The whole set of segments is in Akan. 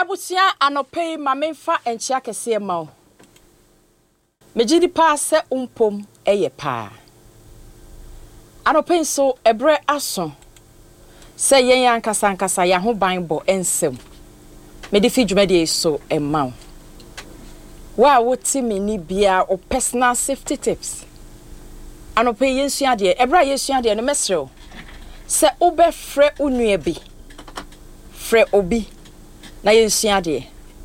Abusia anopei mamemfa enchia kese ma. Mejidi pa se umpom eye pa. Anopei so ebre aso. Se yen ankasa ya ho ban bo ensem. Mede fi dwumade so emma. Wa woti mini bia o personal safety tips. Anopei yensua de ebra yensua de no mesrew. Se obe frɛ unua bi. Frɛ obi na yensua de.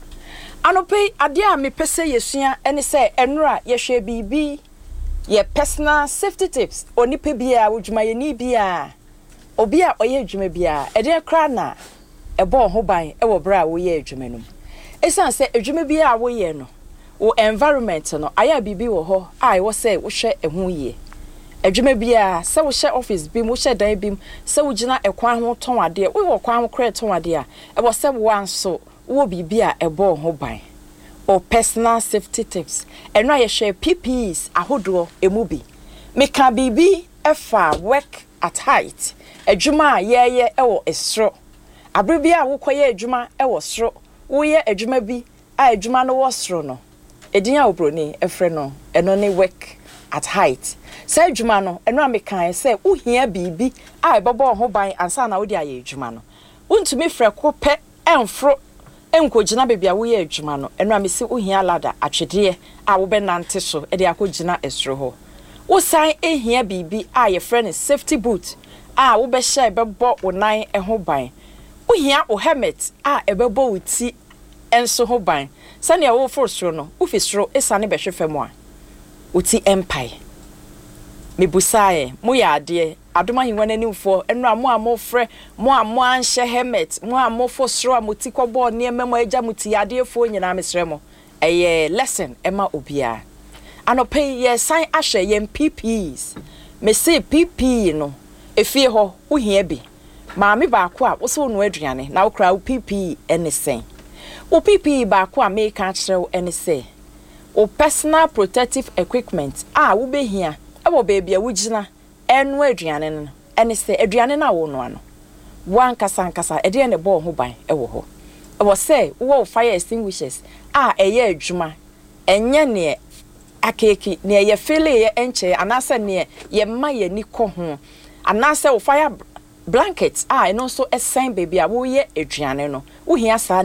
Anopei ade a me pese yesua ene se enura yehwe bibi ye personal safety tips onipa bia wodwuma ye ni bia obi a oye adwuma bia ede kra na ebo ho ban e wo bra wo ye adwuma no. Esan se adwuma bia wo ye no wo environment no aya bibi wo ho a wo se wo hwe ehu ye. Adwuma bia se wo hye office bi mo hye dan bi se wo gina ekwan ho ton ade wo kwan ho kra ton ade a e wo se wo anso wo bibia ebo ho ban. O personal safety tips enra ye share PPEs ahodo emubi meka bibi efa work at height adwuma ye ewo esro abrebi a wokoye adwuma ewo sro wo ye adwuma bi a adwuma no wo sro no edin a obroni efre no eno ne work at height say adwuma no enra meka say wo hia bibi a ebobo ho ban ansa na wo de aye adwuma no wontumi frɛ ko pɛ enfro enkogina bebia wo ye adwuma no enura me se ohia lada atwede a wo be nante so e de akogina esro ho wo san ehia bibi a ye frɛ ne safety boot a wo be hye bebo wo nan ho ban ohia o helmet a ebebo wo ti enso ho ban sane wo for soro no wo fi soro esane be hwefam a wo ti empire me busae mo ya ade adoma hinwa nanimfo enura mo amofre mo anhye helmet mo amofo soro amoti kobo ne ememo agya muti adefo nyina mesre mo eye lesson ema obia anopei ye san ahye ye PPEs me say PPE no efie ho wo hia bi maame ba ko a wo so no aduane na wo kra wo PPE ene sen wo PPE ba ko a me ka kyerɛw ene se wo personal protective equipment a wo behia ebo baby a wo gina enu aduane no ene se aduane na wo no ano wan kasa ede ne bo ho ban ewo ho ewo se wo fire extinguishers a eye adwuma enye ne akeki ne ye fele ye enche anase ne ye ma ye ni ko ho anase wo fire blankets a eno so esen baby a wo ye aduane no wo hia sa